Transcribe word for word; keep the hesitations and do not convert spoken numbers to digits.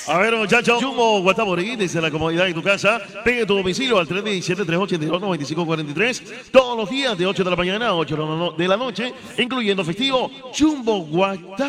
A ver, muchachos, Jumbo Guatamorí, desde la comodidad de tu casa, pide tu domicilio al tres diecisiete, tres ochenta y dos, noventa y cinco cuarenta y tres, todos los días de ocho de la mañana a ocho de la noche, incluyendo festivo, Jumbo Guatamorí.